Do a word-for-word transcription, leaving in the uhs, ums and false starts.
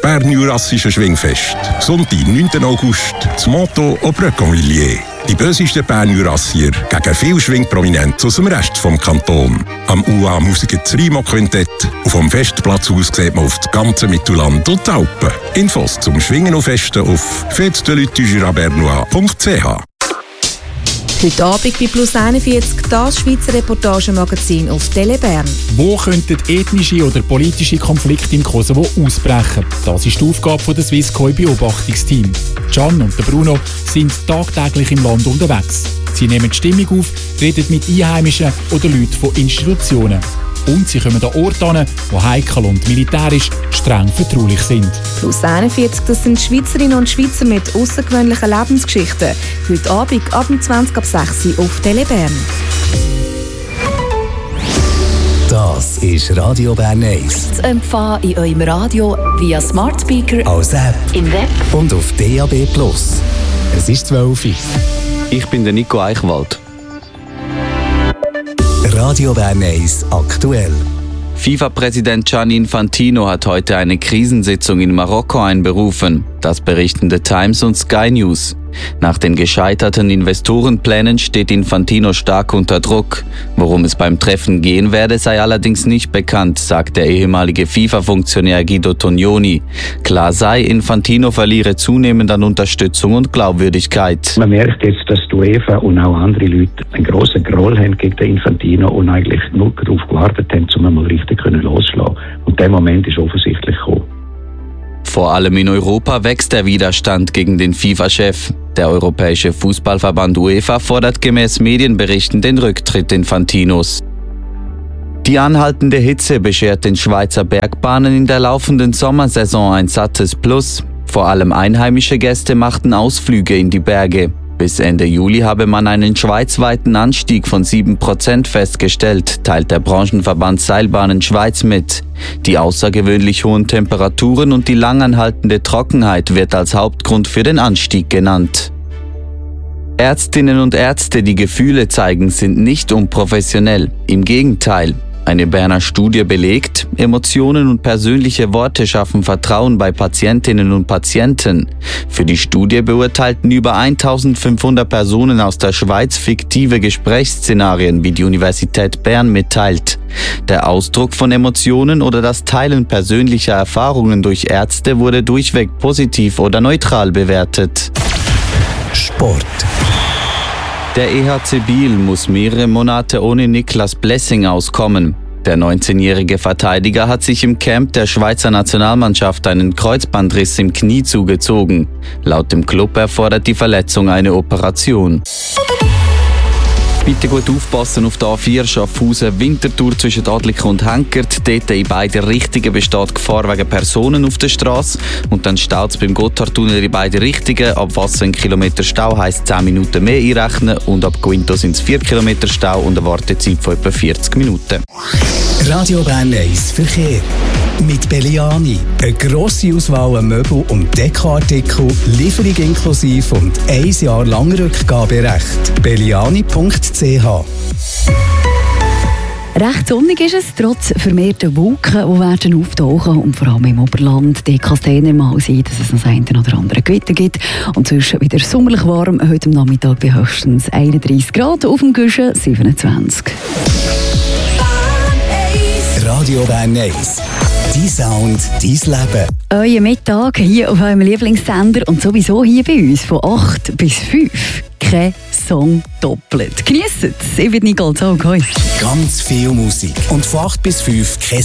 Bernjurassische Schwingfest. Sonntag, neunten August, das Motto au Brecconvilliers. Die bösesten Bernjurassier gegen viel Schwingprominenz aus dem Rest vom Kanton. Am U A Musiker Rimo Quintett und vom Festplatz aus sieht man auf das ganze Mittelland und die Alpen. Infos zum Schwingen und Festen auf fete de lutte du jura bernois punkt c h. Heute Abend bei Plus einundvierzig das Schweizer Reportagemagazin auf Tele Bern. Wo könnten ethnische oder politische Konflikte im Kosovo ausbrechen? Das ist die Aufgabe des Swisscom-Beobachtungsteams. Can und Bruno sind tagtäglich im Land unterwegs. Sie nehmen die Stimmung auf, reden mit Einheimischen oder Leuten von Institutionen. Und sie kommen an Orte hin, die heikel und militärisch streng vertraulich sind. Plus einundvierzig, das sind Schweizerinnen und Schweizer mit außergewöhnlichen Lebensgeschichten. Heute Abend ab zwanzig ab sechs Uhr auf Tele Bern. Das ist Radio Bern eins. Zu empfangen in eurem Radio via Smart Speaker, als App, im Web und auf D A B plus. Es ist zwölf Uhr. Ich bin der Nico Eichwald. Radio Bern eins aktuell. FIFA-Präsident Gianni Infantino hat heute eine Krisensitzung in Marokko einberufen. Das berichten The Times und Sky News. Nach den gescheiterten Investorenplänen steht Infantino stark unter Druck. Worum es beim Treffen gehen werde, sei allerdings nicht bekannt, sagt der ehemalige FIFA-Funktionär Guido Tognoni. Klar sei, Infantino verliere zunehmend an Unterstützung und Glaubwürdigkeit. Man merkt jetzt, dass die UEFA und auch andere Leute einen grossen Groll haben gegen den Infantino und eigentlich nur darauf gewartet haben, um einmal richtig loszuschlagen. Und der Moment ist offensichtlich gekommen. Vor allem in Europa wächst der Widerstand gegen den FIFA-Chef. Der Europäische Fußballverband UEFA fordert gemäß Medienberichten den Rücktritt Infantinos. Die anhaltende Hitze beschert den Schweizer Bergbahnen in der laufenden Sommersaison ein sattes Plus. Vor allem einheimische Gäste machten Ausflüge in die Berge. Bis Ende Juli habe man einen schweizweiten Anstieg von sieben Prozent festgestellt, teilt der Branchenverband Seilbahnen Schweiz mit. Die außergewöhnlich hohen Temperaturen und die langanhaltende Trockenheit wird als Hauptgrund für den Anstieg genannt. Ärztinnen und Ärzte, die Gefühle zeigen, sind nicht unprofessionell. Im Gegenteil. Eine Berner Studie belegt, Emotionen und persönliche Worte schaffen Vertrauen bei Patientinnen und Patienten. Für die Studie beurteilten über eintausendfünfhundert Personen aus der Schweiz fiktive Gesprächsszenarien, wie die Universität Bern mitteilt. Der Ausdruck von Emotionen oder das Teilen persönlicher Erfahrungen durch Ärzte wurde durchweg positiv oder neutral bewertet. Sport. Der E H C Biel muss mehrere Monate ohne Niklas Blessing auskommen. Der neunzehnjährige Verteidiger hat sich im Camp der Schweizer Nationalmannschaft einen Kreuzbandriss im Knie zugezogen. Laut dem Club erfordert die Verletzung eine Operation. Bitte gut aufpassen auf der A vier Schaffhausen Winterthur zwischen Adliken und Henkert. Dort in beide Richtungen besteht Gefahr wegen Personen auf der Straße. Und dann staut es beim Gotthardtunnel in beide Richtungen. Ab Wasser ein Kilometer Stau heisst zehn Minuten mehr einrechnen. Und ab Guinto sind es vier Kilometer Stau und eine Wartezeit von etwa vierzig Minuten. Radio Bern eins Verkehr. Mit Belliani. Eine grosse Auswahl an Möbel- und Dekoartikel, Lieferung inklusive und ein Jahr lang Rückgaberecht. belliani punkt c h. Recht sonnig ist es, trotz vermehrter Wolken, die werden auftauchen und vor allem im Oberland. Die kann es dann mal sein, dass es noch das eine oder andere Gewitter gibt. Und sonst wieder sommerlich warm, heute am Nachmittag bei höchstens einunddreissig Grad, auf dem Güschen siebenundzwanzig. Radio Bern eins. Dein Sound, dein Leben. Euer Mittag hier auf eurem Lieblingssender und sowieso hier bei uns von acht bis fünf. Kein Song doppelt. Genießt es. Ich bin Nicole Zog. Ganz viel Musik. Und von acht bis fünf kein